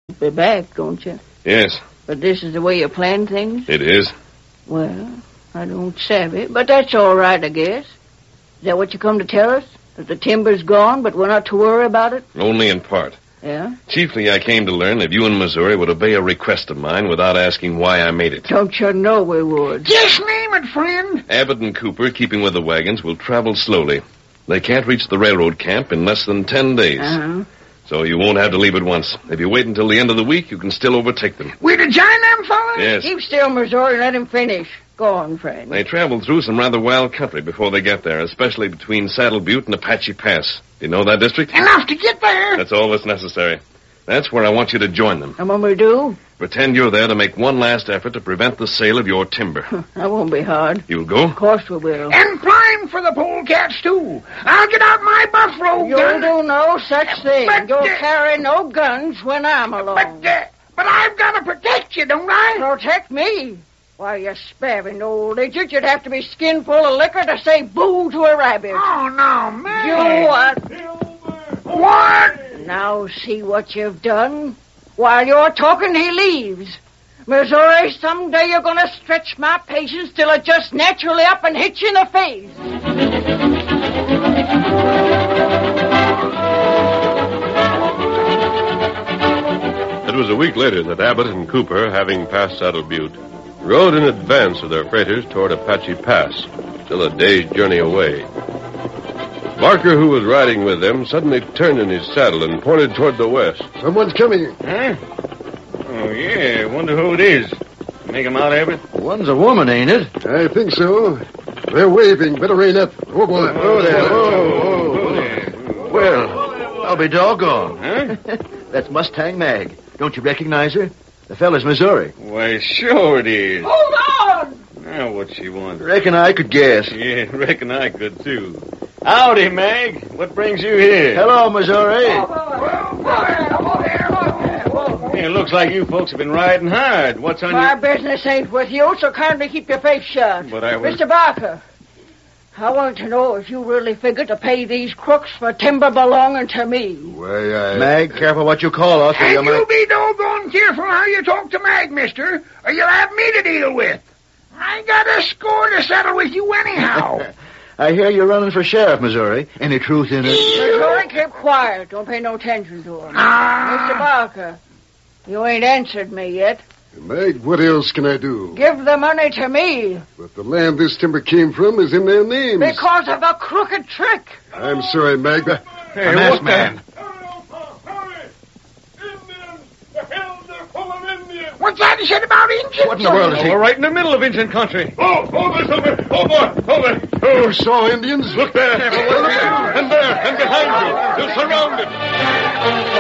Be back, don't you? Yes. But this is the way you plan things? It is. Well, I don't savvy, but that's all right, I guess. Is that what you come to tell us? That the timber's gone, but we're not to worry about it? Only in part. Yeah? Chiefly, I came to learn if you and Missouri would obey a request of mine without asking why I made it. Don't you know we would? Just name it, friend. Abbott and Cooper, keeping with the wagons, will travel slowly. They can't reach the railroad camp in less than 10 days. Uh-huh. So you won't have to leave at once. If you wait until the end of the week, you can still overtake them. We to join them, fellas? Yes. Keep still, Missouri, and let him finish. Go on, friend. They travel through some rather wild country before they get there, especially between Saddle Butte and Apache Pass. Do you know that district? Enough to get there. That's all that's necessary. That's where I want you to join them. And when we do? Pretend you're there to make one last effort to prevent the sale of your timber. That won't be hard. You'll go? Of course we will. And prime for the polecats, too. I'll get out my buffalo You'll gun. do no such thing. But, You'll carry no guns when I'm along. But I've got to protect you, don't I? Protect me? Why, you spavined old idiot, you'd have to be skin full of liquor to say boo to a rabbit. Oh, no, man. You what? What? Now see what you've done. While you're talking, he leaves. Missouri, someday you're going to stretch my patience till it just naturally up and hits you in the face. It was a week later that Abbott and Cooper, having passed Saddle Butte, rode in advance of their freighters toward Apache Pass, still a day's journey away. Barker, who was riding with them, suddenly turned in his saddle and pointed toward the west. Someone's coming. Huh? Oh, yeah. Wonder who it is. Make 'em out, Abbott? One's a woman, ain't it? I think so. They're waving. Better rein up. Oh, boy. Oh, there. Oh. Well, I'll be doggone. Huh? That's Mustang Mag. Don't you recognize her? The fella's Missouri. Why, sure it is. Hold on! Now, what she wants? Reckon I could guess. Yeah, reckon I could, too. Howdy, Mag. What brings you here? Hello, Missouri. Yeah, it looks like you folks have been riding hard. What's on My your... business ain't with you, so kindly keep your face shut. But I was... Mr. Barker, I want to know if you really figure to pay these crooks for timber belonging to me. Why, Mag, careful what you call us. And you be doggone careful how you talk to Mag, mister, or you'll have me to deal with. I got a score to settle with you anyhow. I hear you're running for sheriff, Missouri. Any truth in it? Missouri, keep quiet. Don't pay no attention to him. Mr. Barker, you ain't answered me yet. Mag, what else can I do? Give the money to me. But the land this timber came from is in their names. Because of a crooked trick. I'm sorry, Mag. Hey, a masked man. What's that he said about Indians? What in the world is he? We're right in the middle of Indian country. Oh, there, Silver! Oh, boy! Over! Oh, You saw Indians? look there! And there! And behind you! You're surrounded!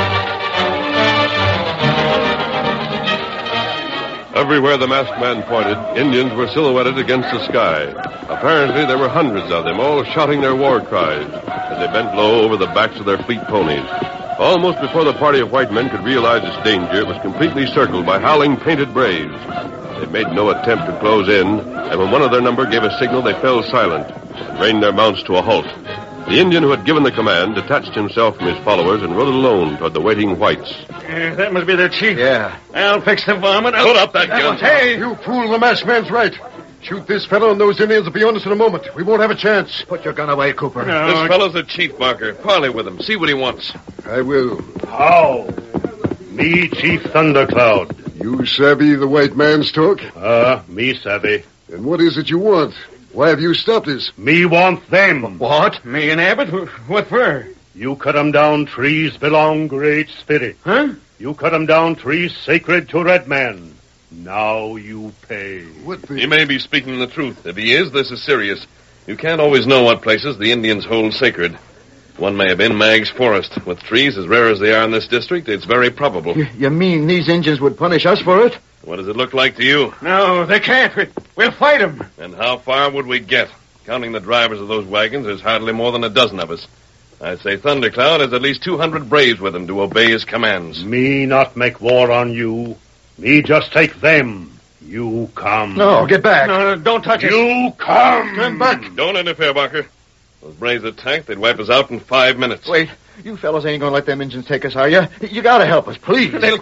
Everywhere the masked man pointed, Indians were silhouetted against the sky. Apparently, there were hundreds of them, all shouting their war cries as they bent low over the backs of their fleet ponies. Almost before the party of white men could realize its danger, it was completely circled by howling painted braves. They made no attempt to close in, and when one of their number gave a signal, they fell silent and reined their mounts to a halt. The Indian who had given the command detached himself from his followers and rode alone toward the waiting whites. Yeah, that must be their chief. Yeah. I'll fix the varmint. Put up that gun. Hey! You fool, the masked man's right. Shoot this fellow and those Indians will be on us in a moment. We won't have a chance. Put your gun away, Cooper. No, This fellow's the chief, Barker. Parley with him. See what he wants. I will. How? Me, Chief Thundercloud. You savvy the white man's talk? Me savvy. And what is it you want? Why have you stopped us? Me want them. What? Me and Abbott? What for? You cut 'em down trees belong Great Spirit. Huh? You cut 'em down trees sacred to Red Man. Now you pay. What the... He may be speaking the truth. If he is, this is serious. You can't always know what places the Indians hold sacred. One may have been Mag's forest. With trees as rare as they are in this district, it's very probable. You mean these Indians would punish us for it? What does it look like to you? No, they can't. We'll fight them. And how far would we get? Counting the drivers of those wagons, there's hardly more than a dozen of us. I'd say Thundercloud has at least 200 braves with him to obey his commands. Me not make war on you. Me just take them. You come. No, get back. No, don't touch us. You come. Stand back. Don't interfere, Barker. Those braves attacked, they'd wipe us out in 5 minutes. Wait. You fellows ain't gonna let them Indians take us, are you? You gotta help us, please. They'll